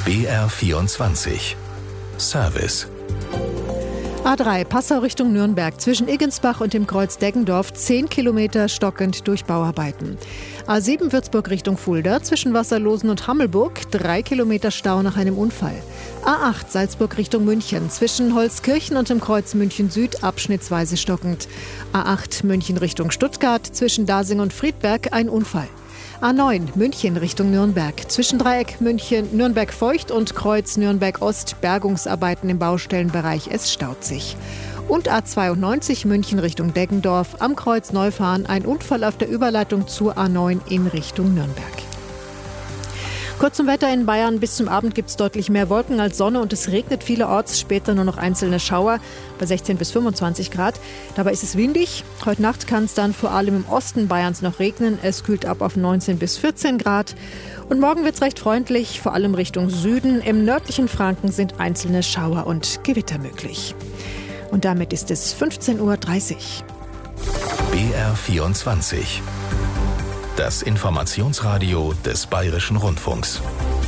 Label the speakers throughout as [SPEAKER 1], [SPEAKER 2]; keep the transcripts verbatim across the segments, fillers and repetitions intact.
[SPEAKER 1] B R vierundzwanzig Service.
[SPEAKER 2] A drei, Passau Richtung Nürnberg, zwischen Iggensbach und dem Kreuz Deggendorf, zehn Kilometer stockend durch Bauarbeiten. A sieben, Würzburg Richtung Fulda, zwischen Wasserlosen und Hammelburg, drei Kilometer Stau nach einem Unfall. A acht, Salzburg Richtung München, zwischen Holzkirchen und dem Kreuz München Süd, abschnittsweise stockend. A acht, München Richtung Stuttgart, zwischen Dasing und Friedberg, ein Unfall. A neun, München Richtung Nürnberg. Zwischen Dreieck München, Nürnberg-Feucht und Kreuz Nürnberg-Ost, Bergungsarbeiten im Baustellenbereich, es staut sich. Und A zweiundneunzig, München Richtung Deggendorf, am Kreuz Neufahren, ein Unfall auf der Überleitung zur A neun in Richtung Nürnberg. Kurz zum Wetter in Bayern. Bis zum Abend gibt es deutlich mehr Wolken als Sonne und es regnet vielerorts. Später nur noch einzelne Schauer bei sechzehn bis fünfundzwanzig Grad. Dabei ist es windig. Heute Nacht kann es dann vor allem im Osten Bayerns noch regnen. Es kühlt ab auf neunzehn bis vierzehn Grad. Und morgen wird es recht freundlich, vor allem Richtung Süden. Im nördlichen Franken sind einzelne Schauer und Gewitter möglich. Und damit ist es fünfzehn Uhr dreißig.
[SPEAKER 1] B R vierundzwanzig. Das Informationsradio des Bayerischen Rundfunks.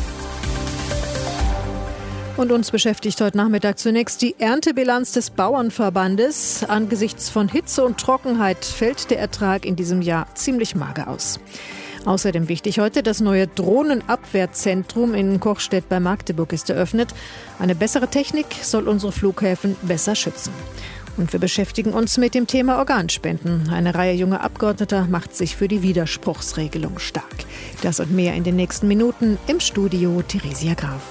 [SPEAKER 2] Und uns beschäftigt heute Nachmittag zunächst die Erntebilanz des Bauernverbandes. Angesichts von Hitze und Trockenheit fällt der Ertrag in diesem Jahr ziemlich mager aus. Außerdem wichtig heute, das neue Drohnenabwehrzentrum in Kochstedt bei Magdeburg ist eröffnet. Eine bessere Technik soll unsere Flughäfen besser schützen. Und wir beschäftigen uns mit dem Thema Organspenden. Eine Reihe junger Abgeordneter macht sich für die Widerspruchsregelung stark. Das und mehr in den nächsten Minuten. Im Studio Theresia Graf.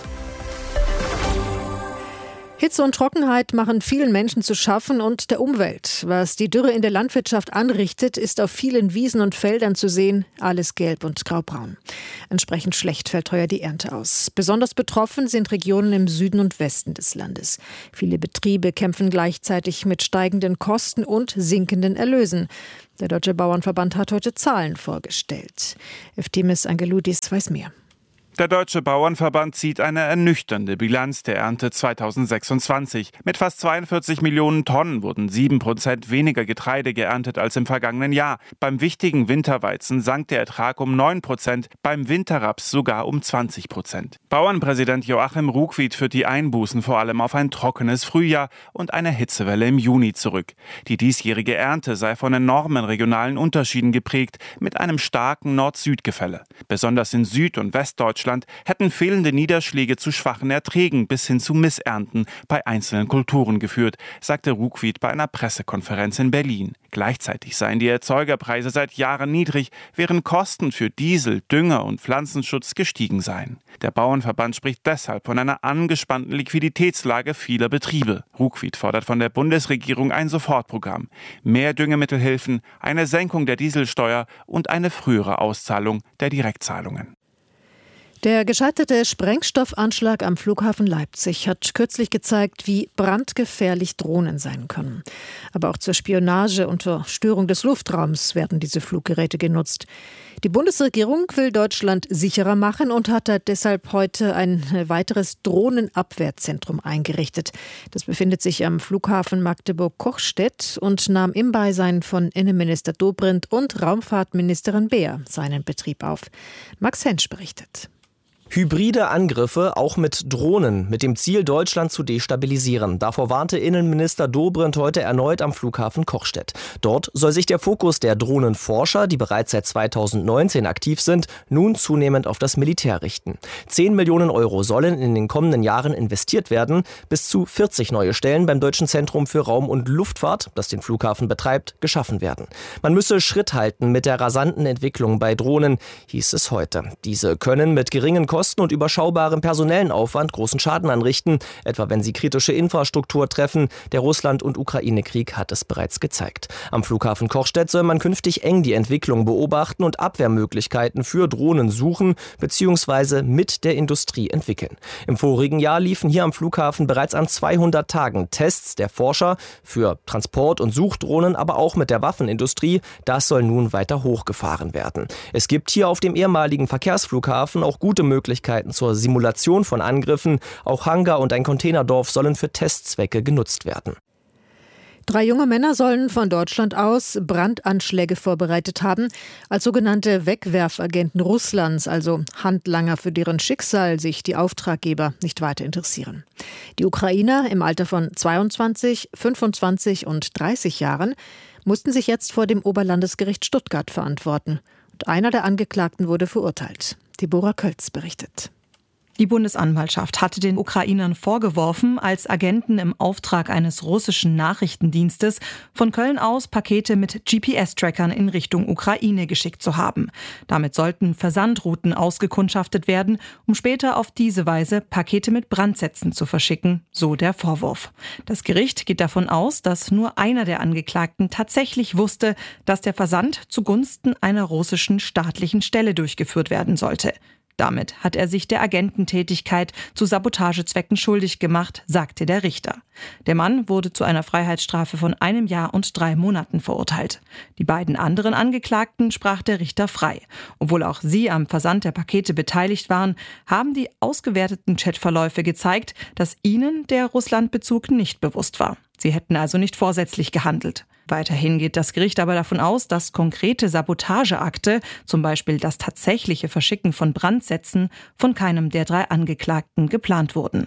[SPEAKER 2] Hitze und Trockenheit machen vielen Menschen zu schaffen und der Umwelt. Was die Dürre in der Landwirtschaft anrichtet, ist auf vielen Wiesen und Feldern zu sehen. Alles gelb und graubraun. Entsprechend schlecht fällt heuer die Ernte aus. Besonders betroffen sind Regionen im Süden und Westen des Landes. Viele Betriebe kämpfen gleichzeitig mit steigenden Kosten und sinkenden Erlösen. Der Deutsche Bauernverband hat heute Zahlen vorgestellt. Eftimis Angeloudis weiß mehr.
[SPEAKER 3] Der Deutsche Bauernverband zieht eine ernüchternde Bilanz der Ernte zweitausendsechsundzwanzig. Mit fast zweiundvierzig Millionen Tonnen wurden sieben Prozent weniger Getreide geerntet als im vergangenen Jahr. Beim wichtigen Winterweizen sank der Ertrag um neun Prozent, beim Winterraps sogar um zwanzig Prozent. Bauernpräsident Joachim Ruckwied führt die Einbußen vor allem auf ein trockenes Frühjahr und eine Hitzewelle im Juni zurück. Die diesjährige Ernte sei von enormen regionalen Unterschieden geprägt, mit einem starken Nord-Süd-Gefälle. Besonders in Süd- und Westdeutschland hätten fehlende Niederschläge zu schwachen Erträgen bis hin zu Missernten bei einzelnen Kulturen geführt, sagte Ruckwied bei einer Pressekonferenz in Berlin. Gleichzeitig seien die Erzeugerpreise seit Jahren niedrig, während Kosten für Diesel, Dünger und Pflanzenschutz gestiegen seien. Der Bauernverband spricht deshalb von einer angespannten Liquiditätslage vieler Betriebe. Ruckwied fordert von der Bundesregierung ein Sofortprogramm, mehr Düngemittelhilfen, eine Senkung der Dieselsteuer und eine frühere Auszahlung der Direktzahlungen.
[SPEAKER 2] Der gescheiterte Sprengstoffanschlag am Flughafen Leipzig hat kürzlich gezeigt, wie brandgefährlich Drohnen sein können. Aber auch zur Spionage und zur Störung des Luftraums werden diese Fluggeräte genutzt. Die Bundesregierung will Deutschland sicherer machen und hat deshalb heute ein weiteres Drohnenabwehrzentrum eingerichtet. Das befindet sich am Flughafen Magdeburg-Kochstedt und nahm im Beisein von Innenminister Dobrindt und Raumfahrtministerin Beer seinen Betrieb auf. Max Hensch berichtet.
[SPEAKER 4] Hybride Angriffe, auch mit Drohnen, mit dem Ziel, Deutschland zu destabilisieren. Davor warnte Innenminister Dobrindt heute erneut am Flughafen Kochstedt. Dort soll sich der Fokus der Drohnenforscher, die bereits seit zweitausendneunzehn aktiv sind, nun zunehmend auf das Militär richten. Zehn Millionen Euro sollen in den kommenden Jahren investiert werden. Bis zu vierzig neue Stellen beim Deutschen Zentrum für Raum- und Luftfahrt, das den Flughafen betreibt, geschaffen werden. Man müsse Schritt halten mit der rasanten Entwicklung bei Drohnen, hieß es heute. Diese können mit geringen Kosten Kosten und überschaubarem personellen Aufwand großen Schaden anrichten, etwa wenn sie kritische Infrastruktur treffen. Der Russland- und Ukraine-Krieg hat es bereits gezeigt. Am Flughafen Kochstedt soll man künftig eng die Entwicklung beobachten und Abwehrmöglichkeiten für Drohnen suchen bzw. mit der Industrie entwickeln. Im vorigen Jahr liefen hier am Flughafen bereits an zweihundert Tagen Tests der Forscher für Transport- und Suchdrohnen, aber auch mit der Waffenindustrie. Das soll nun weiter hochgefahren werden. Es gibt hier auf dem ehemaligen Verkehrsflughafen auch gute Möglichkeiten zur Simulation von Angriffen. Auch Hangar und ein Containerdorf sollen für Testzwecke genutzt werden.
[SPEAKER 2] Drei junge Männer sollen von Deutschland aus Brandanschläge vorbereitet haben, als sogenannte Wegwerfagenten Russlands, also Handlanger, für deren Schicksal sich die Auftraggeber nicht weiter interessieren. Die Ukrainer im Alter von zweiundzwanzig, fünfundzwanzig und dreißig Jahren mussten sich jetzt vor dem Oberlandesgericht Stuttgart verantworten. Und einer der Angeklagten wurde verurteilt. Deborah Kölz berichtet.
[SPEAKER 5] Die Bundesanwaltschaft hatte den Ukrainern vorgeworfen, als Agenten im Auftrag eines russischen Nachrichtendienstes von Köln aus Pakete mit G P S-Trackern in Richtung Ukraine geschickt zu haben. Damit sollten Versandrouten ausgekundschaftet werden, um später auf diese Weise Pakete mit Brandsätzen zu verschicken, so der Vorwurf. Das Gericht geht davon aus, dass nur einer der Angeklagten tatsächlich wusste, dass der Versand zugunsten einer russischen staatlichen Stelle durchgeführt werden sollte. Damit hat er sich der Agententätigkeit zu Sabotagezwecken schuldig gemacht, sagte der Richter. Der Mann wurde zu einer Freiheitsstrafe von einem Jahr und drei Monaten verurteilt. Die beiden anderen Angeklagten sprach der Richter frei. Obwohl auch sie am Versand der Pakete beteiligt waren, haben die ausgewerteten Chatverläufe gezeigt, dass ihnen der Russlandbezug nicht bewusst war. Sie hätten also nicht vorsätzlich gehandelt. Weiterhin geht das Gericht aber davon aus, dass konkrete Sabotageakte, zum Beispiel das tatsächliche Verschicken von Brandsätzen, von keinem der drei Angeklagten geplant wurden.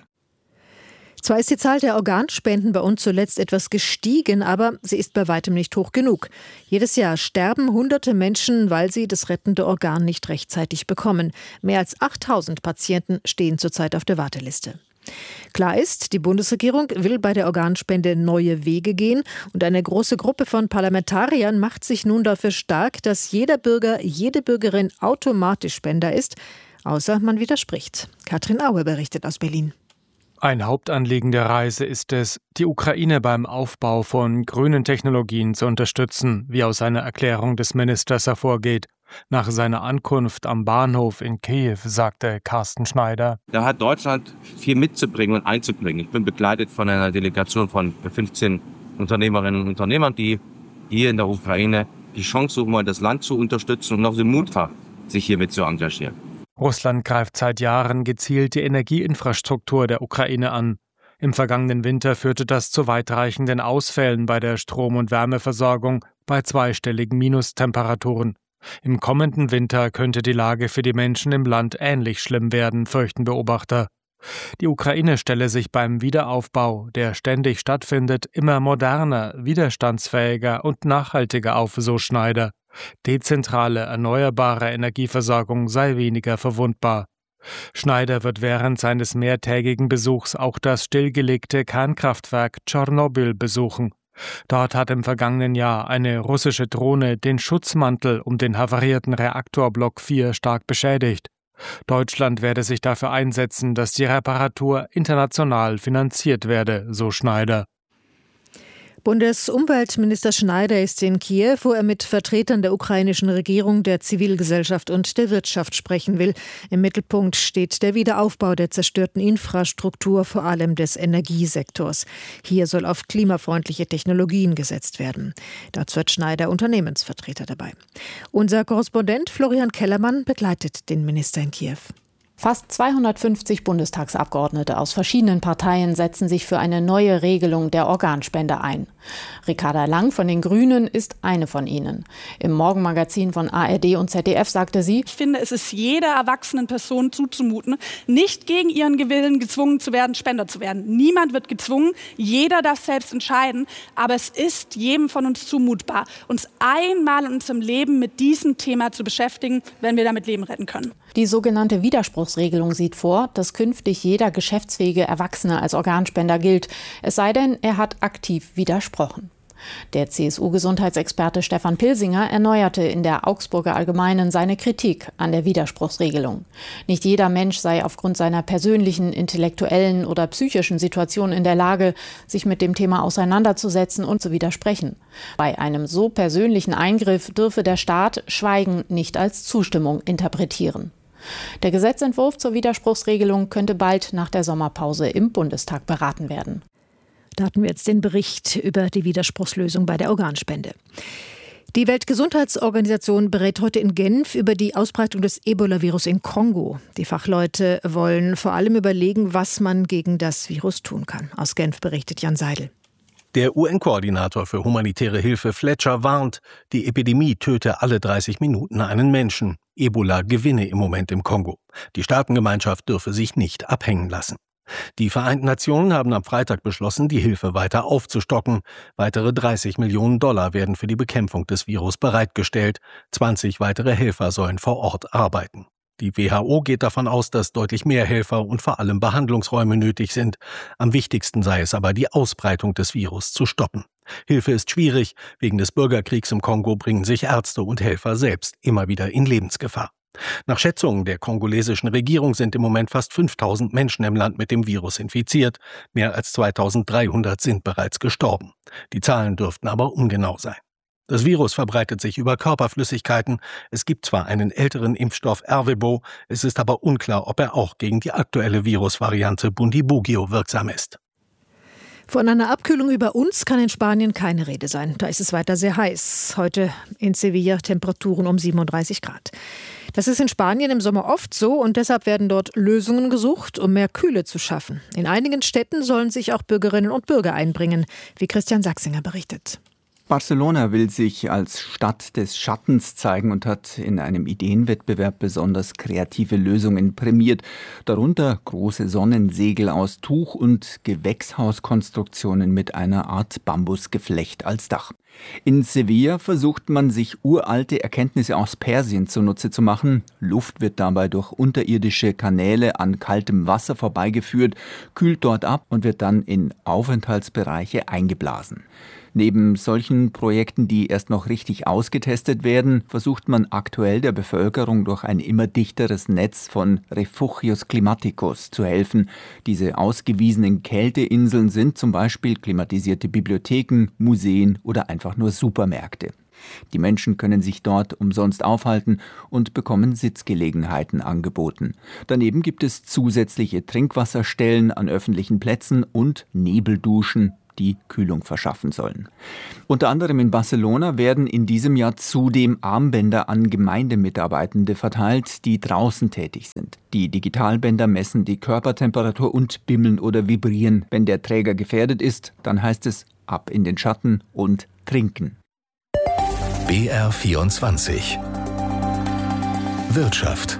[SPEAKER 2] Zwar ist die Zahl der Organspenden bei uns zuletzt etwas gestiegen, aber sie ist bei weitem nicht hoch genug. Jedes Jahr sterben hunderte Menschen, weil sie das rettende Organ nicht rechtzeitig bekommen. Mehr als achttausend Patienten stehen zurzeit auf der Warteliste. Klar ist, die Bundesregierung will bei der Organspende neue Wege gehen und eine große Gruppe von Parlamentariern macht sich nun dafür stark, dass jeder Bürger, jede Bürgerin automatisch Spender ist, außer man widerspricht. Katrin Aue berichtet aus Berlin.
[SPEAKER 6] Ein Hauptanliegen der Reise ist es, die Ukraine beim Aufbau von grünen Technologien zu unterstützen, wie aus einer Erklärung des Ministers hervorgeht. Nach seiner Ankunft am Bahnhof in Kiew sagte Carsten Schneider:
[SPEAKER 7] Da hat Deutschland viel mitzubringen und einzubringen. Ich bin begleitet von einer Delegation von fünfzehn Unternehmerinnen und Unternehmern, die hier in der Ukraine die Chance suchen, das Land zu unterstützen und noch den Mut haben, sich hiermit zu engagieren.
[SPEAKER 6] Russland greift seit Jahren gezielt die Energieinfrastruktur der Ukraine an. Im vergangenen Winter führte das zu weitreichenden Ausfällen bei der Strom- und Wärmeversorgung bei zweistelligen Minustemperaturen. Im kommenden Winter könnte die Lage für die Menschen im Land ähnlich schlimm werden, fürchten Beobachter. Die Ukraine stelle sich beim Wiederaufbau, der ständig stattfindet, immer moderner, widerstandsfähiger und nachhaltiger auf, so Schneider. Dezentrale, erneuerbare Energieversorgung sei weniger verwundbar. Schneider wird während seines mehrtägigen Besuchs auch das stillgelegte Kernkraftwerk Tschernobyl besuchen. Dort hat im vergangenen Jahr eine russische Drohne den Schutzmantel um den havarierten Reaktorblock vier stark beschädigt. Deutschland werde sich dafür einsetzen, dass die Reparatur international finanziert werde, so Schneider.
[SPEAKER 2] Bundesumweltminister Schneider ist in Kiew, wo er mit Vertretern der ukrainischen Regierung, der Zivilgesellschaft und der Wirtschaft sprechen will. Im Mittelpunkt steht der Wiederaufbau der zerstörten Infrastruktur, vor allem des Energiesektors. Hier soll auf klimafreundliche Technologien gesetzt werden. Dazu hat Schneider Unternehmensvertreter dabei. Unser Korrespondent Florian Kellermann begleitet den Minister in Kiew.
[SPEAKER 8] Fast zweihundertfünfzig Bundestagsabgeordnete aus verschiedenen Parteien setzen sich für eine neue Regelung der Organspende ein. Ricarda Lang von den Grünen ist eine von ihnen. Im Morgenmagazin von A R D und Z D F sagte sie:
[SPEAKER 9] Ich finde, es ist jeder erwachsenen Person zuzumuten, nicht gegen ihren Willen gezwungen zu werden, Spender zu werden. Niemand wird gezwungen, jeder darf selbst entscheiden, aber es ist jedem von uns zumutbar, uns einmal in unserem Leben mit diesem Thema zu beschäftigen, wenn wir damit Leben retten können.
[SPEAKER 8] Die sogenannte Widerspruchsregelung sieht vor, dass künftig jeder geschäftsfähige Erwachsene als Organspender gilt, es sei denn, er hat aktiv widersprochen. Der C S U-Gesundheitsexperte Stefan Pilsinger erneuerte in der Augsburger Allgemeinen seine Kritik an der Widerspruchsregelung. Nicht jeder Mensch sei aufgrund seiner persönlichen, intellektuellen oder psychischen Situation in der Lage, sich mit dem Thema auseinanderzusetzen und zu widersprechen. Bei einem so persönlichen Eingriff dürfe der Staat Schweigen nicht als Zustimmung interpretieren. Der Gesetzentwurf zur Widerspruchsregelung könnte bald nach der Sommerpause im Bundestag beraten werden.
[SPEAKER 2] Da hatten wir jetzt den Bericht über die Widerspruchslösung bei der Organspende. Die Weltgesundheitsorganisation berät heute in Genf über die Ausbreitung des Ebola-Virus in Kongo. Die Fachleute wollen vor allem überlegen, was man gegen das Virus tun kann. Aus Genf berichtet Jan Seidel.
[SPEAKER 10] Der U N-Koordinator für humanitäre Hilfe Fletcher warnt, die Epidemie töte alle dreißig Minuten einen Menschen. Ebola gewinne im Moment im Kongo. Die Staatengemeinschaft dürfe sich nicht abhängen lassen. Die Vereinten Nationen haben am Freitag beschlossen, die Hilfe weiter aufzustocken. Weitere dreißig Millionen Dollar werden für die Bekämpfung des Virus bereitgestellt. zwanzig weitere Helfer sollen vor Ort arbeiten. Die W H O geht davon aus, dass deutlich mehr Helfer und vor allem Behandlungsräume nötig sind. Am wichtigsten sei es aber, die Ausbreitung des Virus zu stoppen. Hilfe ist schwierig. Wegen des Bürgerkriegs im Kongo bringen sich Ärzte und Helfer selbst immer wieder in Lebensgefahr. Nach Schätzungen der kongolesischen Regierung sind im Moment fast fünftausend Menschen im Land mit dem Virus infiziert. Mehr als zweitausenddreihundert sind bereits gestorben. Die Zahlen dürften aber ungenau sein. Das Virus verbreitet sich über Körperflüssigkeiten. Es gibt zwar einen älteren Impfstoff Ervebo, es ist aber unklar, ob er auch gegen die aktuelle Virusvariante Bundibugyo wirksam ist.
[SPEAKER 2] Von einer Abkühlung über uns kann in Spanien keine Rede sein. Da ist es weiter sehr heiß. Heute in Sevilla Temperaturen um siebenunddreißig Grad. Das ist in Spanien im Sommer oft so und deshalb werden dort Lösungen gesucht, um mehr Kühle zu schaffen. In einigen Städten sollen sich auch Bürgerinnen und Bürger einbringen, wie Christian Sachsinger berichtet.
[SPEAKER 11] Barcelona will sich als Stadt des Schattens zeigen und hat in einem Ideenwettbewerb besonders kreative Lösungen prämiert. Darunter große Sonnensegel aus Tuch und Gewächshauskonstruktionen mit einer Art Bambusgeflecht als Dach. In Sevilla versucht man, sich uralte Erkenntnisse aus Persien zunutze zu machen. Luft wird dabei durch unterirdische Kanäle an kaltem Wasser vorbeigeführt, kühlt dort ab und wird dann in Aufenthaltsbereiche eingeblasen. Neben solchen Projekten, die erst noch richtig ausgetestet werden, versucht man aktuell der Bevölkerung durch ein immer dichteres Netz von Refugios Climáticos zu helfen. Diese ausgewiesenen Kälteinseln sind zum Beispiel klimatisierte Bibliotheken, Museen oder einfach nur Supermärkte. Die Menschen können sich dort umsonst aufhalten und bekommen Sitzgelegenheiten angeboten. Daneben gibt es zusätzliche Trinkwasserstellen an öffentlichen Plätzen und Nebelduschen, die Kühlung verschaffen sollen. Unter anderem in Barcelona werden in diesem Jahr zudem Armbänder an Gemeindemitarbeitende verteilt, die draußen tätig sind. Die Digitalbänder messen die Körpertemperatur und bimmeln oder vibrieren. Wenn der Träger gefährdet ist, dann heißt es ab in den Schatten und trinken.
[SPEAKER 1] B R vierundzwanzig Wirtschaft.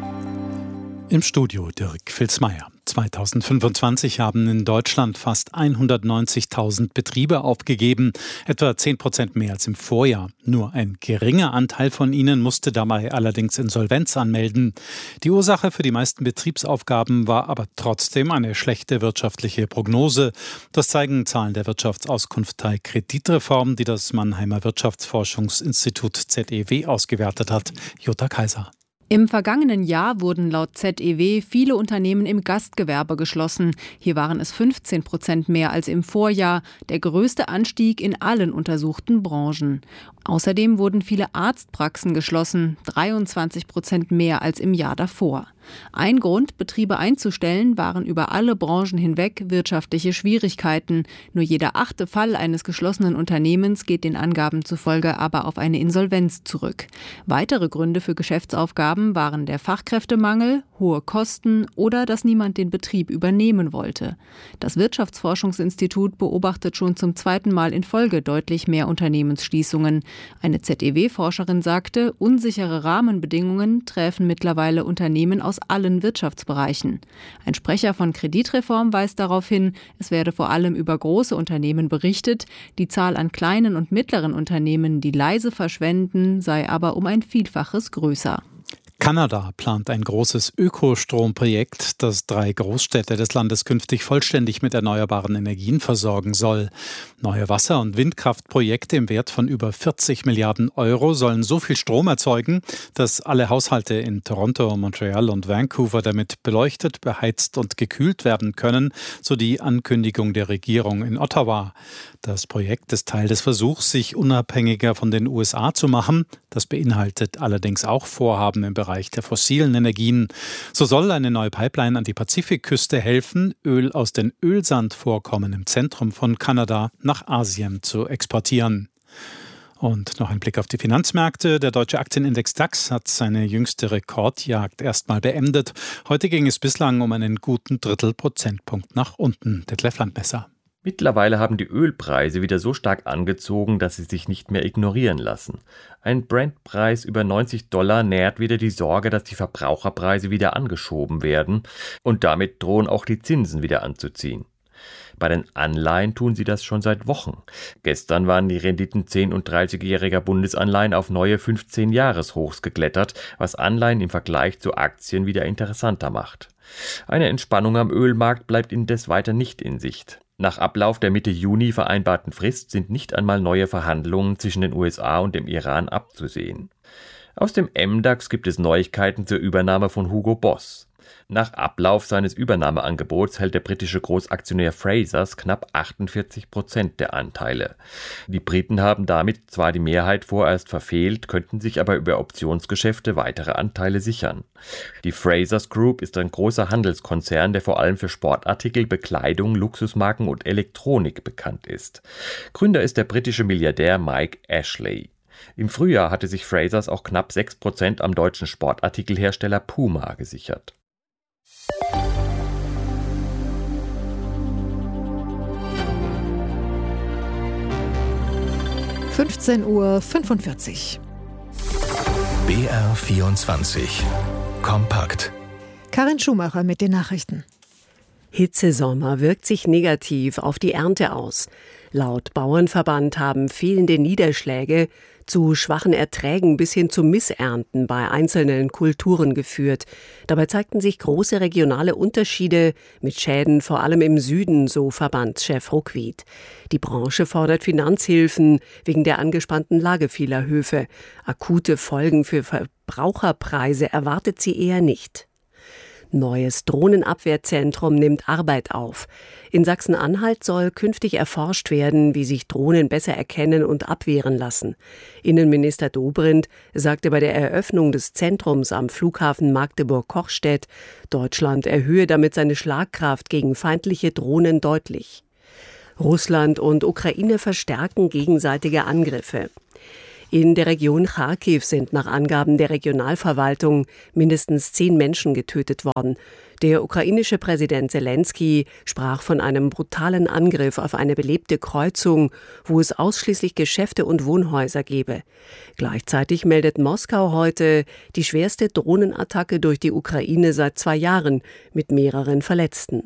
[SPEAKER 12] Im Studio Dirk Filzmeier. zweitausendfünfundzwanzig haben in Deutschland fast hundertneunzigtausend Betriebe aufgegeben, etwa zehn Prozent mehr als im Vorjahr. Nur ein geringer Anteil von ihnen musste dabei allerdings Insolvenz anmelden. Die Ursache für die meisten Betriebsaufgaben war aber trotzdem eine schlechte wirtschaftliche Prognose. Das zeigen Zahlen der Wirtschaftsauskunftei Kreditreform, die das Mannheimer Wirtschaftsforschungsinstitut Z E W ausgewertet hat. Jutta Kaiser.
[SPEAKER 13] Im vergangenen Jahr wurden laut Z E W viele Unternehmen im Gastgewerbe geschlossen. Hier waren es fünfzehn Prozent mehr als im Vorjahr, der größte Anstieg in allen untersuchten Branchen. Außerdem wurden viele Arztpraxen geschlossen, dreiundzwanzig Prozent mehr als im Jahr davor. Ein Grund, Betriebe einzustellen, waren über alle Branchen hinweg wirtschaftliche Schwierigkeiten. Nur jeder achte Fall eines geschlossenen Unternehmens geht den Angaben zufolge aber auf eine Insolvenz zurück. Weitere Gründe für Geschäftsaufgaben waren der Fachkräftemangel, hohe Kosten oder dass niemand den Betrieb übernehmen wollte. Das Wirtschaftsforschungsinstitut beobachtet schon zum zweiten Mal in Folge deutlich mehr Unternehmensschließungen. Eine Z E W-Forscherin sagte, unsichere Rahmenbedingungen treffen mittlerweile Unternehmen aus allen Wirtschaftsbereichen. Ein Sprecher von Kreditreform weist darauf hin, es werde vor allem über große Unternehmen berichtet. Die Zahl an kleinen und mittleren Unternehmen, die leise verschwenden, sei aber um ein Vielfaches größer.
[SPEAKER 12] Kanada plant ein großes Ökostromprojekt, das drei Großstädte des Landes künftig vollständig mit erneuerbaren Energien versorgen soll. Neue Wasser- und Windkraftprojekte im Wert von über vierzig Milliarden Euro sollen so viel Strom erzeugen, dass alle Haushalte in Toronto, Montreal und Vancouver damit beleuchtet, beheizt und gekühlt werden können, so die Ankündigung der Regierung in Ottawa. Das Projekt ist Teil des Versuchs, sich unabhängiger von den U S A zu machen. Das beinhaltet allerdings auch Vorhaben im Bereich der fossilen Energien. So soll eine neue Pipeline an die Pazifikküste helfen, Öl aus den Ölsandvorkommen im Zentrum von Kanada nach Asien zu exportieren. Und noch ein Blick auf die Finanzmärkte. Der deutsche Aktienindex DAX hat seine jüngste Rekordjagd erstmal beendet. Heute ging es bislang um einen guten Drittelprozentpunkt nach unten. Detlef Landmesser.
[SPEAKER 14] Mittlerweile haben die Ölpreise wieder so stark angezogen, dass sie sich nicht mehr ignorieren lassen. Ein Brent-Preis über neunzig Dollar nährt wieder die Sorge, dass die Verbraucherpreise wieder angeschoben werden und damit drohen auch die Zinsen wieder anzuziehen. Bei den Anleihen tun sie das schon seit Wochen. Gestern waren die Renditen zehn- und dreißigjähriger Bundesanleihen auf neue fünfzehn-Jahres-Hochs geklettert, was Anleihen im Vergleich zu Aktien wieder interessanter macht. Eine Entspannung am Ölmarkt bleibt indes weiter nicht in Sicht. Nach Ablauf der Mitte Juni vereinbarten Frist sind nicht einmal neue Verhandlungen zwischen den U S A und dem Iran abzusehen. Aus dem M DAX gibt es Neuigkeiten zur Übernahme von Hugo Boss. Nach Ablauf seines Übernahmeangebots hält der britische Großaktionär Frasers knapp achtundvierzig Prozent der Anteile. Die Briten haben damit zwar die Mehrheit vorerst verfehlt, könnten sich aber über Optionsgeschäfte weitere Anteile sichern. Die Frasers Group ist ein großer Handelskonzern, der vor allem für Sportartikel, Bekleidung, Luxusmarken und Elektronik bekannt ist. Gründer ist der britische Milliardär Mike Ashley. Im Frühjahr hatte sich Frasers auch knapp sechs Prozent am deutschen Sportartikelhersteller Puma gesichert.
[SPEAKER 2] fünfzehn Uhr fünfundvierzig.
[SPEAKER 1] B R vierundzwanzig. Kompakt.
[SPEAKER 2] Karin Schumacher mit den Nachrichten.
[SPEAKER 15] Hitzesommer wirkt sich negativ auf die Ernte aus. Laut Bauernverband haben fehlende Niederschläge zu schwachen Erträgen bis hin zu Missernten bei einzelnen Kulturen geführt. Dabei zeigten sich große regionale Unterschiede mit Schäden vor allem im Süden, so Verbandschef Ruckwied. Die Branche fordert Finanzhilfen wegen der angespannten Lage vieler Höfe. Akute Folgen für Verbraucherpreise erwartet sie eher nicht. Neues Drohnenabwehrzentrum nimmt Arbeit auf. In Sachsen-Anhalt soll künftig erforscht werden, wie sich Drohnen besser erkennen und abwehren lassen. Innenminister Dobrindt sagte bei der Eröffnung des Zentrums am Flughafen Magdeburg-Kochstedt, Deutschland erhöhe damit seine Schlagkraft gegen feindliche Drohnen deutlich. Russland und Ukraine verstärken gegenseitige Angriffe. In der Region Charkiw sind nach Angaben der Regionalverwaltung mindestens zehn Menschen getötet worden. Der ukrainische Präsident Selensky sprach von einem brutalen Angriff auf eine belebte Kreuzung, wo es ausschließlich Geschäfte und Wohnhäuser gebe. Gleichzeitig meldet Moskau heute die schwerste Drohnenattacke durch die Ukraine seit zwei Jahren mit mehreren Verletzten.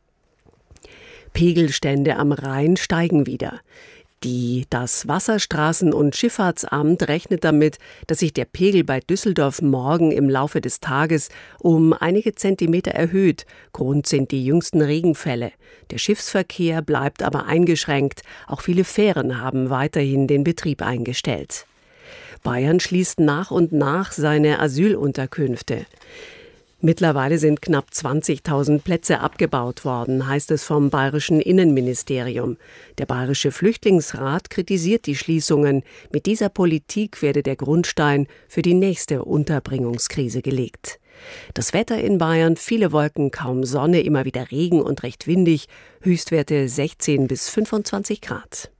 [SPEAKER 15] Pegelstände am Rhein steigen wieder. Die, das Wasserstraßen- und Schifffahrtsamt rechnet damit, dass sich der Pegel bei Düsseldorf morgen im Laufe des Tages um einige Zentimeter erhöht. Grund sind die jüngsten Regenfälle. Der Schiffsverkehr bleibt aber eingeschränkt. Auch viele Fähren haben weiterhin den Betrieb eingestellt. Bayern schließt nach und nach seine Asylunterkünfte. Mittlerweile sind knapp zwanzigtausend Plätze abgebaut worden, heißt es vom bayerischen Innenministerium. Der bayerische Flüchtlingsrat kritisiert die Schließungen. Mit dieser Politik werde der Grundstein für die nächste Unterbringungskrise gelegt. Das Wetter in Bayern, viele Wolken, kaum Sonne, immer wieder Regen und recht windig, Höchstwerte sechzehn bis fünfundzwanzig Grad.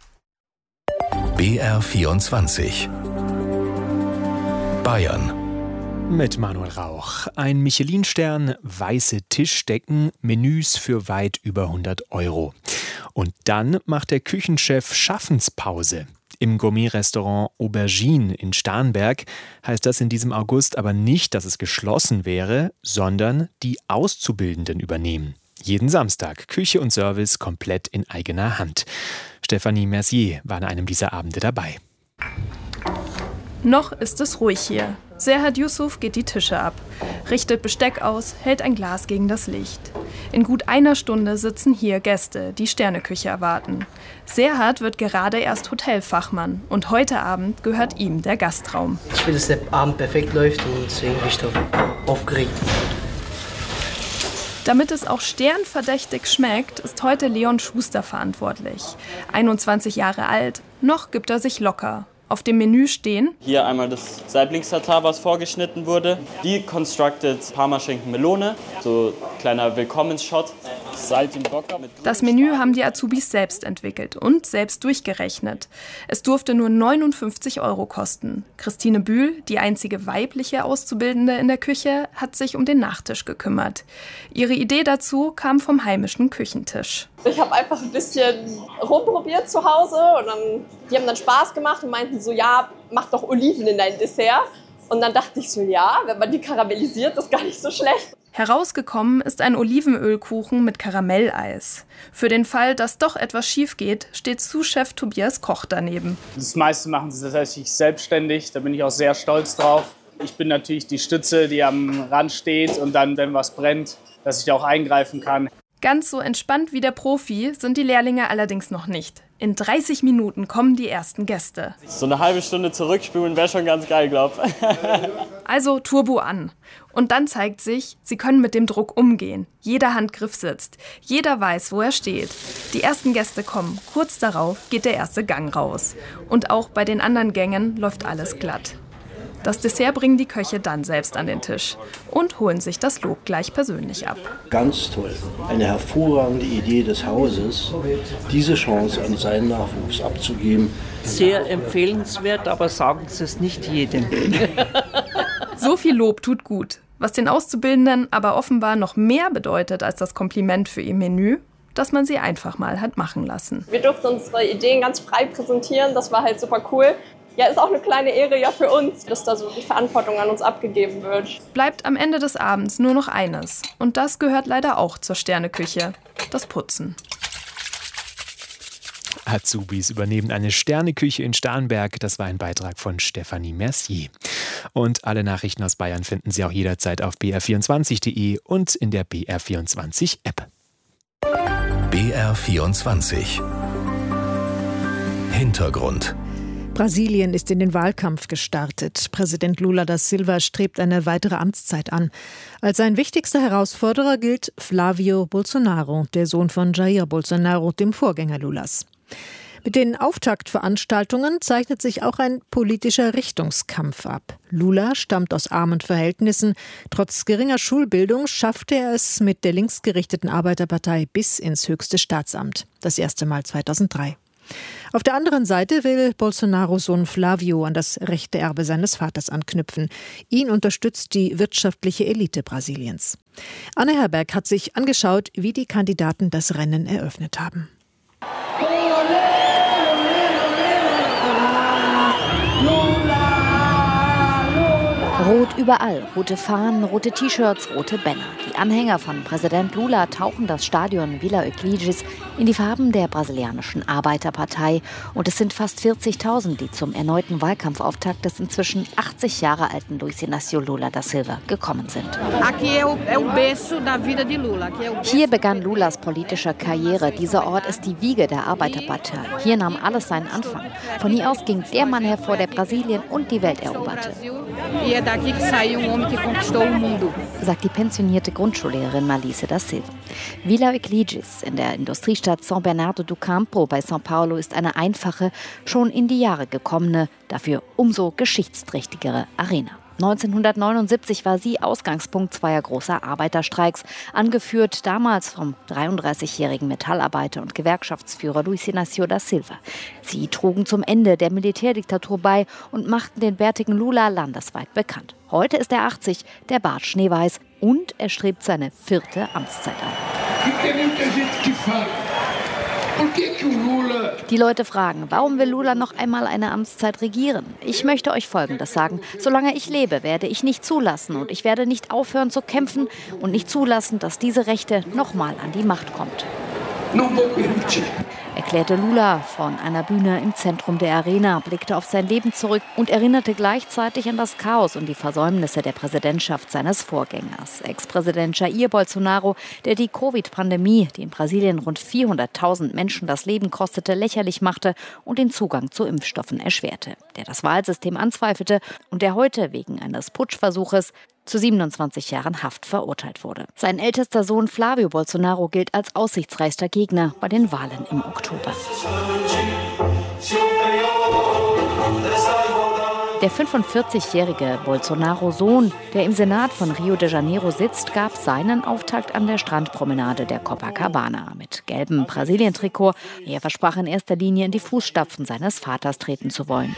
[SPEAKER 1] B R vierundzwanzig. Bayern.
[SPEAKER 16] Mit Manuel Rauch. Ein Michelin-Stern, weiße Tischdecken, Menüs für weit über hundert Euro. Und dann macht der Küchenchef Schaffenspause. Im Gourmet-Restaurant Aubergine in Starnberg heißt das in diesem August aber nicht, dass es geschlossen wäre, sondern die Auszubildenden übernehmen. Jeden Samstag Küche und Service komplett in eigener Hand. Stephanie Mercier war an einem dieser Abende dabei.
[SPEAKER 17] Noch ist es ruhig hier. Serhat Yusuf geht die Tische ab, richtet Besteck aus, hält ein Glas gegen das Licht. In gut einer Stunde sitzen hier Gäste, die Sterneküche erwarten. Serhat wird gerade erst Hotelfachmann und heute Abend gehört ihm der Gastraum.
[SPEAKER 18] Ich will, dass der Abend perfekt läuft und deswegen bin ich doch aufgeregt.
[SPEAKER 17] Damit es auch sternverdächtig schmeckt, ist heute Leon Schuster verantwortlich. einundzwanzig Jahre alt, noch gibt er sich locker. Auf dem Menü stehen
[SPEAKER 19] hier einmal das Saiblingstatar, was vorgeschnitten wurde. Deconstructed Parmaschinken Melone, so kleiner Willkommensshot. Salz im Bocker.
[SPEAKER 17] Das Menü haben die Azubis selbst entwickelt und selbst durchgerechnet. Es durfte nur neunundfünfzig Euro kosten. Christine Bühl, die einzige weibliche Auszubildende in der Küche, hat sich um den Nachtisch gekümmert. Ihre Idee dazu kam vom heimischen Küchentisch.
[SPEAKER 20] Ich habe einfach ein bisschen rumprobiert zu Hause und dann, die haben dann Spaß gemacht und meinten so, ja, mach doch Oliven in dein Dessert. Und dann dachte ich so, ja, wenn man die karamellisiert, ist gar nicht so schlecht.
[SPEAKER 17] Herausgekommen ist ein Olivenölkuchen mit Karamelleis. Für den Fall, dass doch etwas schief geht, steht Sous-Chef Tobias Koch daneben.
[SPEAKER 19] Das meiste machen sie tatsächlich selbstständig, da bin ich auch sehr stolz drauf. Ich bin natürlich die Stütze, die am Rand steht und dann, wenn was brennt, dass ich auch eingreifen kann.
[SPEAKER 17] Ganz so entspannt wie der Profi sind die Lehrlinge allerdings noch nicht. In dreißig Minuten kommen die ersten Gäste.
[SPEAKER 19] So eine halbe Stunde zurückspülen wäre schon ganz geil, glaub.
[SPEAKER 17] Also Turbo an. Und dann zeigt sich, sie können mit dem Druck umgehen. Jeder Handgriff sitzt. Jeder weiß, wo er steht. Die ersten Gäste kommen. Kurz darauf geht der erste Gang raus. Und auch bei den anderen Gängen läuft alles glatt. Das Dessert bringen die Köche dann selbst an den Tisch und holen sich das Lob gleich persönlich ab.
[SPEAKER 21] Ganz toll. Eine hervorragende Idee des Hauses, diese Chance an seinen Nachwuchs abzugeben.
[SPEAKER 22] Sehr empfehlenswert, aber sagen Sie es nicht jedem.
[SPEAKER 17] So viel Lob tut gut. Was den Auszubildenden aber offenbar noch mehr bedeutet als das Kompliment für ihr Menü, dass man sie einfach mal hat machen lassen.
[SPEAKER 20] Wir durften unsere Ideen ganz frei präsentieren, das war halt super cool. Ja, ist auch eine kleine Ehre ja für uns, dass da so die Verantwortung an uns abgegeben wird.
[SPEAKER 17] Bleibt am Ende des Abends nur noch eines. Und das gehört leider auch zur Sterneküche: das Putzen.
[SPEAKER 16] Azubis übernehmen eine Sterneküche in Starnberg. Das war ein Beitrag von Stefanie Mercier. Und alle Nachrichten aus Bayern finden Sie auch jederzeit auf b r vierundzwanzig punkt d e und in der B R vierundzwanzig App.
[SPEAKER 1] B R vierundzwanzig Hintergrund.
[SPEAKER 2] Brasilien ist in den Wahlkampf gestartet. Präsident Lula da Silva strebt eine weitere Amtszeit an. Als sein wichtigster Herausforderer gilt Flávio Bolsonaro, der Sohn von Jair Bolsonaro, dem Vorgänger Lulas. Mit den Auftaktveranstaltungen zeichnet sich auch ein politischer Richtungskampf ab. Lula stammt aus armen Verhältnissen. Trotz geringer Schulbildung schaffte er es mit der linksgerichteten Arbeiterpartei bis ins höchste Staatsamt. Das erste Mal zweitausenddrei. Auf der anderen Seite will Bolsonaros Sohn Flávio an das rechte Erbe seines Vaters anknüpfen. Ihn unterstützt die wirtschaftliche Elite Brasiliens. Anne Herberg hat sich angeschaut, wie die Kandidaten das Rennen eröffnet haben.
[SPEAKER 23] Rot überall, rote Fahnen, rote T-Shirts, rote Banner. Die Anhänger von Präsident Lula tauchen das Stadion Vila Euclides in die Farben der brasilianischen Arbeiterpartei. Und es sind fast vierzigtausend, die zum erneuten Wahlkampfauftakt des inzwischen achtzig Jahre alten Luiz Inácio Lula da Silva gekommen sind. Hier begann Lulas politische Karriere. Dieser Ort ist die Wiege der Arbeiterpartei. Hier nahm alles seinen Anfang. Von hier aus ging der Mann hervor, der Brasilien und die Welt eroberte. Sagt die pensionierte Grundschullehrerin Malice da Silva. Vila Euclides in der Industriestadt São Bernardo do Campo bei São Paulo ist eine einfache, schon in die Jahre gekommene, dafür umso geschichtsträchtigere Arena. neunzehnhundertneunundsiebzig war sie Ausgangspunkt zweier großer Arbeiterstreiks, angeführt damals vom dreiunddreißigjährigen Metallarbeiter und Gewerkschaftsführer Luiz Inácio da Silva. Sie trugen zum Ende der Militärdiktatur bei und machten den bärtigen Lula landesweit bekannt. Heute ist er achtzig, der Bart schneeweiß und er strebt seine vierte Amtszeit an. Die Leute fragen, warum will Lula noch einmal eine Amtszeit regieren? Ich möchte euch Folgendes sagen. Solange ich lebe, werde ich nicht zulassen und ich werde nicht aufhören zu kämpfen und nicht zulassen, dass diese Rechte nochmal an die Macht kommt. Erklärte Lula von einer Bühne im Zentrum der Arena, blickte auf sein Leben zurück und erinnerte gleichzeitig an das Chaos und die Versäumnisse der Präsidentschaft seines Vorgängers. Ex-Präsident Jair Bolsonaro, der die Covid-Pandemie, die in Brasilien rund vierhunderttausend Menschen das Leben kostete, lächerlich machte und den Zugang zu Impfstoffen erschwerte. Der das Wahlsystem anzweifelte und der heute wegen eines Putschversuches zu siebenundzwanzig Jahren Haft verurteilt wurde. Sein ältester Sohn Flávio Bolsonaro gilt als aussichtsreichster Gegner bei den Wahlen im Oktober. Der fünfundvierzigjährige Bolsonaro-Sohn, der im Senat von Rio de Janeiro sitzt, gab seinen Auftakt an der Strandpromenade der Copacabana mit gelbem Brasilien-Trikot. Er versprach in erster Linie in die Fußstapfen seines Vaters treten zu wollen.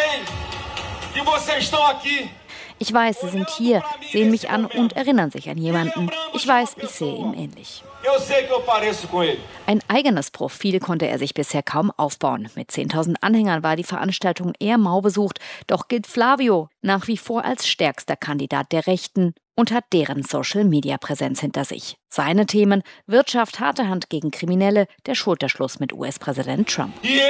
[SPEAKER 23] Ich weiß, Sie sind hier, sehen mich an und erinnern sich an jemanden. Ich weiß, ich sehe ihm ähnlich. Ein eigenes Profil konnte er sich bisher kaum aufbauen. Mit zehntausend Anhängern war die Veranstaltung eher mau besucht. Doch gilt Flavio nach wie vor als stärkster Kandidat der Rechten und hat deren Social-Media-Präsenz hinter sich. Seine Themen: Wirtschaft, harte Hand gegen Kriminelle, der Schulterschluss mit U S-Präsident Trump.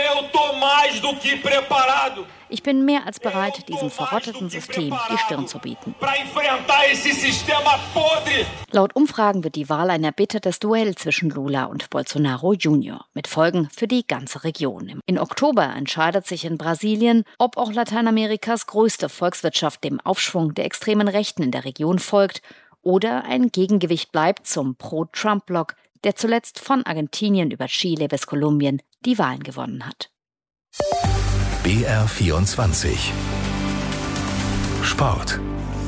[SPEAKER 23] Ich bin mehr als bereit, diesem verrotteten System die Stirn zu bieten. Laut Umfragen wird die Wahl ein erbittertes Duell zwischen Lula und Bolsonaro Junior mit Folgen für die ganze Region. In Oktober entscheidet sich in Brasilien, ob auch Lateinamerikas größte Volkswirtschaft dem Aufschwung der extremen Rechten in der Region folgt oder ein Gegengewicht bleibt zum Pro-Trump-Block, der zuletzt von Argentinien über Chile bis Kolumbien die Wahlen gewonnen hat.
[SPEAKER 1] B R vierundzwanzig Sport.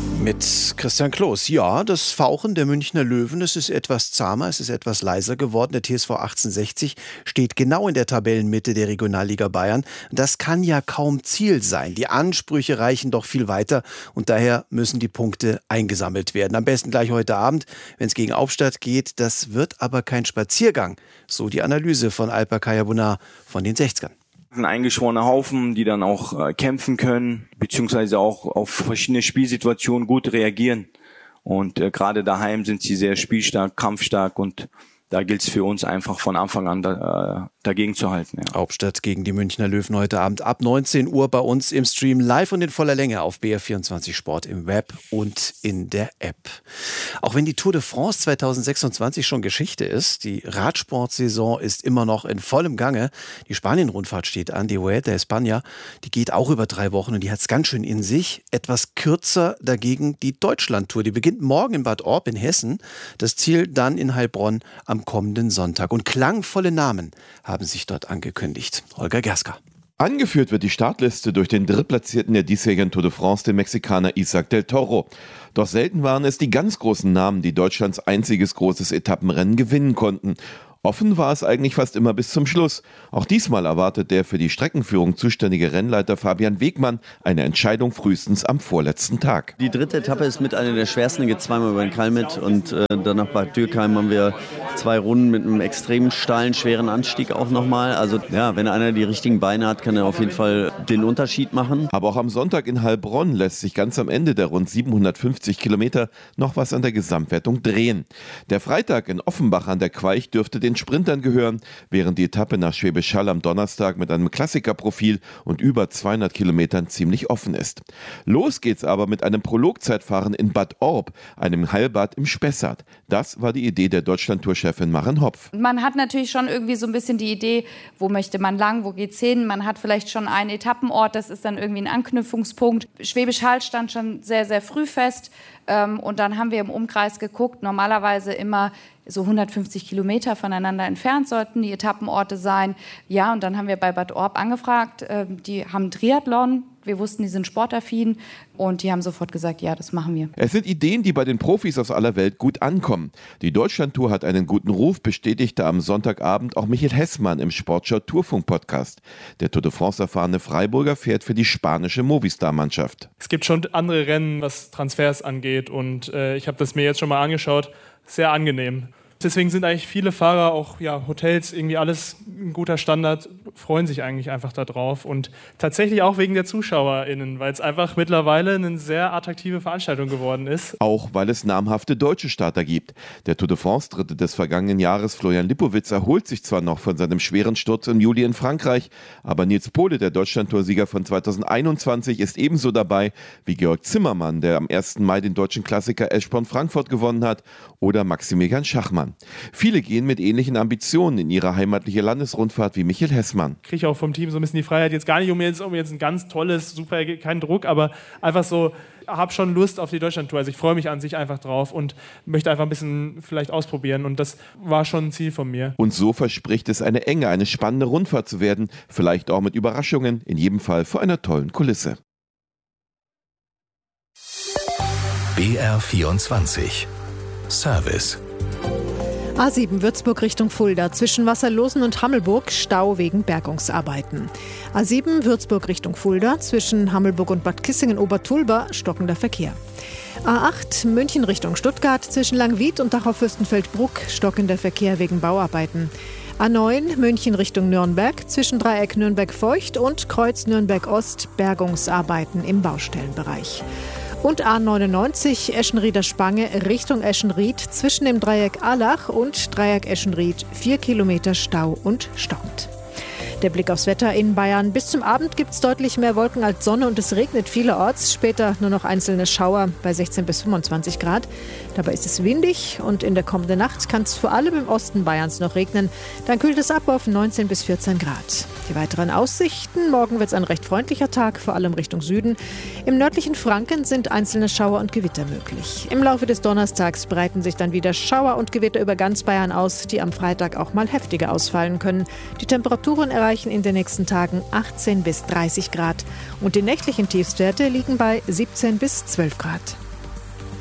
[SPEAKER 3] Mit Christian Kloß. Ja, das Fauchen der Münchner Löwen, es ist etwas zahmer, es ist etwas leiser geworden. Der T S V achtzehnhundertsechzig steht genau in der Tabellenmitte der Regionalliga Bayern. Das kann ja kaum Ziel sein. Die Ansprüche reichen doch viel weiter und daher müssen die Punkte eingesammelt werden. Am besten gleich heute Abend, wenn es gegen Aufstadt geht. Das wird aber kein Spaziergang. So die Analyse von Alper Kayabunar von den sechzigern.
[SPEAKER 4] Ein eingeschworener Haufen, die dann auch äh, kämpfen können, beziehungsweise auch auf verschiedene Spielsituationen gut reagieren. Und äh, gerade daheim sind sie sehr spielstark, kampfstark und da gilt es für uns einfach von Anfang an da, äh, dagegen zu halten. Ja.
[SPEAKER 3] Hauptstadt gegen die Münchner Löwen heute Abend ab neunzehn Uhr bei uns im Stream live und in voller Länge auf B R vierundzwanzig Sport im Web und in der App. Auch wenn die Tour de France zweitausendsechsundzwanzig schon Geschichte ist, die Radsportsaison ist immer noch in vollem Gange. Die Spanien-Rundfahrt steht an, die Vuelta a España, die geht auch über drei Wochen und die hat es ganz schön in sich. Etwas kürzer dagegen die Deutschland-Tour, die beginnt morgen in Bad Orb in Hessen, das Ziel dann in Heilbronn am kommenden Sonntag. Und klangvolle Namen haben sich dort angekündigt. Holger Gerska.
[SPEAKER 5] Angeführt wird die Startliste durch den Drittplatzierten der diesjährigen Tour de France, den Mexikaner Isaac del Toro. Doch selten waren es die ganz großen Namen, die Deutschlands einziges großes Etappenrennen gewinnen konnten. Offen war es eigentlich fast immer bis zum Schluss. Auch diesmal erwartet der für die Streckenführung zuständige Rennleiter Fabian Wegmann eine Entscheidung frühestens am vorletzten Tag.
[SPEAKER 24] Die dritte Etappe ist mit einer der schwersten, geht zweimal über den Kalmit und äh, dann nach Bad Dürkheim haben wir zwei Runden mit einem extrem steilen, schweren Anstieg auch nochmal. Also ja, wenn einer die richtigen Beine hat, kann er auf jeden Fall den Unterschied machen.
[SPEAKER 5] Aber auch am Sonntag in Heilbronn lässt sich ganz am Ende der rund siebenhundertfünfzig Kilometer noch was an der Gesamtwertung drehen. Der Freitag in Offenbach an der Queich dürfte den Sprintern gehören, während die Etappe nach Schwäbisch Hall am Donnerstag mit einem Klassikerprofil und über zweihundert Kilometern ziemlich offen ist. Los geht's aber mit einem Prologzeitfahren in Bad Orb, einem Heilbad im Spessart. Das war die Idee der Deutschland-Tour-Chefin Maren Hopf.
[SPEAKER 25] Man hat natürlich schon irgendwie so ein bisschen die Idee, wo möchte man lang, wo geht's hin? Man hat vielleicht schon einen Etappenort, das ist dann irgendwie ein Anknüpfungspunkt. Schwäbisch Hall stand schon sehr, sehr früh fest. Und dann haben wir im Umkreis geguckt, normalerweise immer so hundertfünfzig Kilometer voneinander entfernt sollten die Etappenorte sein. Ja, und dann haben wir bei Bad Orb angefragt. Die haben Triathlon. Wir wussten, die sind sportaffin und die haben sofort gesagt, ja, das machen wir.
[SPEAKER 5] Es sind Ideen, die bei den Profis aus aller Welt gut ankommen. Die Deutschlandtour hat einen guten Ruf, bestätigte am Sonntagabend auch Michael Hessmann im Sportschau Tourfunk-Podcast. Der Tour de France erfahrene Freiburger fährt für die spanische Movistar-Mannschaft.
[SPEAKER 26] Es gibt schon andere Rennen, was Transfers angeht und äh, ich habe das mir jetzt schon mal angeschaut. Sehr angenehm. Deswegen sind eigentlich viele Fahrer, auch ja, Hotels, irgendwie alles ein guter Standard, freuen sich eigentlich einfach darauf. Und tatsächlich auch wegen der ZuschauerInnen, weil es einfach mittlerweile eine sehr attraktive Veranstaltung geworden ist.
[SPEAKER 5] Auch weil es namhafte deutsche Starter gibt. Der Tour de France-Dritte des vergangenen Jahres, Florian Lipowitz, erholt sich zwar noch von seinem schweren Sturz im Juli in Frankreich, aber Nils Pohle, der Deutschlandtour-Sieger von zweitausendeinundzwanzig, ist ebenso dabei wie Georg Zimmermann, der am ersten Mai den deutschen Klassiker Eschborn-Frankfurt gewonnen hat, oder Maximilian Schachmann. Viele gehen mit ähnlichen Ambitionen in ihre heimatliche Landesrundfahrt wie Michael Hessmann.
[SPEAKER 26] Ich kriege auch vom Team so ein bisschen die Freiheit, jetzt gar nicht um jetzt, um jetzt ein ganz tolles, super, kein Druck, aber einfach so, habe schon Lust auf die Deutschlandtour. Also ich freue mich an sich einfach drauf und möchte einfach ein bisschen vielleicht ausprobieren und das war schon ein Ziel von mir.
[SPEAKER 5] Und so verspricht es eine enge, eine spannende Rundfahrt zu werden, vielleicht auch mit Überraschungen, in jedem Fall vor einer tollen Kulisse.
[SPEAKER 1] B R vierundzwanzig. Service.
[SPEAKER 2] A sieben Würzburg Richtung Fulda, zwischen Wasserlosen und Hammelburg Stau wegen Bergungsarbeiten. A sieben Würzburg Richtung Fulda, zwischen Hammelburg und Bad Kissingen-Obertulba stockender Verkehr. A acht München Richtung Stuttgart, zwischen Langwied und Dachau-Fürstenfeldbruck stockender Verkehr wegen Bauarbeiten. A neun München Richtung Nürnberg, zwischen Dreieck Nürnberg-Feucht und Kreuz Nürnberg-Ost Bergungsarbeiten im Baustellenbereich. Und A neunundneunzig Eschenrieder Spange Richtung Eschenried, zwischen dem Dreieck Allach und Dreieck Eschenried vier Kilometer Stau und stockend. Der Blick aufs Wetter in Bayern. Bis zum Abend gibt es deutlich mehr Wolken als Sonne und es regnet vielerorts. Später nur noch einzelne Schauer bei sechzehn bis fünfundzwanzig Grad. Dabei ist es windig und in der kommenden Nacht kann es vor allem im Osten Bayerns noch regnen. Dann kühlt es ab auf neunzehn bis vierzehn Grad. Die weiteren Aussichten. Morgen wird es ein recht freundlicher Tag, vor allem Richtung Süden. Im nördlichen Franken sind einzelne Schauer und Gewitter möglich. Im Laufe des Donnerstags breiten sich dann wieder Schauer und Gewitter über ganz Bayern aus, die am Freitag auch mal heftiger ausfallen können. Die Temperaturen erreichen in den nächsten Tagen achtzehn bis dreißig Grad und die nächtlichen Tiefstwerte liegen bei siebzehn bis zwölf Grad.